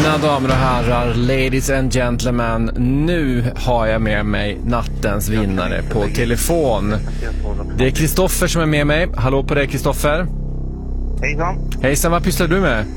Mina damer och herrar, ladies and gentlemen, nu har jag med mig nattens vinnare på telefon. Det är Kristoffer som är med mig. Hallå på dig, Kristoffer. Hejsan. Hejsan, vad pysslar du med?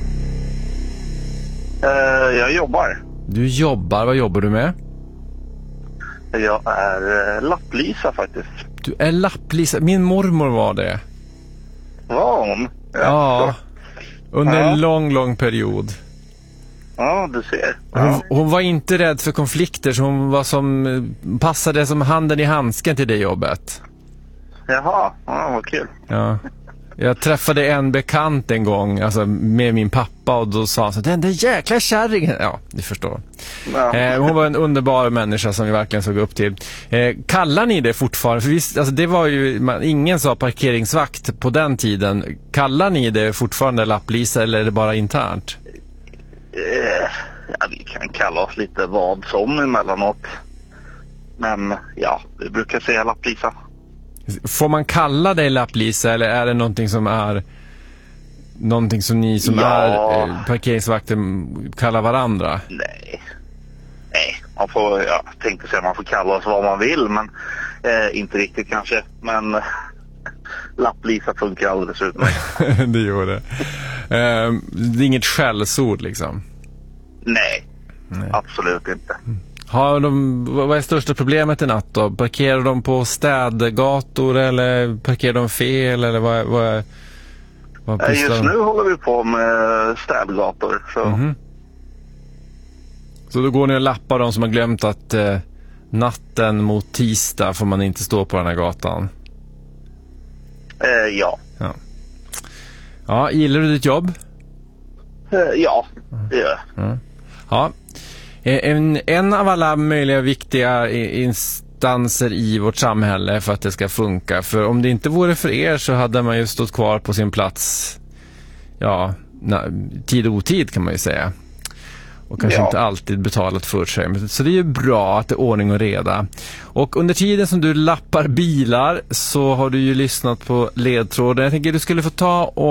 Jag jobbar. Du jobbar, vad jobbar du med? Jag är lapplisa faktiskt. Du är lapplisa, min mormor var det. Var hon? Ja, under en lång period. Ja, du ser. Ja. Hon var inte rädd för konflikter, så hon var passade som handen i handsken till det jobbet. Jaha, ja, vad kul. Ja. Jag träffade en bekant en gång, alltså med min pappa, och då sa han så: den där jäkla kärringen. Ja, ni förstår. Ja. Hon var en underbar människa som vi verkligen såg upp till. Kallar ni det fortfarande? För visst, alltså det var ju, ingen sa parkeringsvakt på den tiden. Kallar ni det fortfarande lapplisa, eller är det bara internt? Ja, vi kan kalla oss lite vad som emellanåt. Men ja, vi brukar säga lapplisa. Får man kalla dig lapplisa, eller är det någonting som ni som är parkeringsvakter kallar varandra? Nej, man får, jag tänkte säga man får kalla oss vad man vill, men inte riktigt kanske. Men lapplisa funkar alldeles utmärkt. Det gör det. Det är inget skällsord liksom. Nej, absolut inte. Vad är största problemet i natt då? Parkerar de på städgator, eller parkerar de fel, eller vad just nu håller vi på med städgator. Så. Så då går ni och lappar de som har glömt att natten mot tisdag får man inte stå på den här gatan? Ja. Ja, gillar du ditt jobb? Ja, det gör jag. Ja. En av alla möjliga viktiga instanser i vårt samhälle för att det ska funka. För om det inte vore för er så hade man ju stått kvar på sin plats, tid och otid kan man ju säga. Och kanske inte alltid betalat för sig. Så det är ju bra att det är ordning och reda. Och under tiden som du lappar bilar så har du ju lyssnat på ledtråden. Jag tänker att du skulle få ta och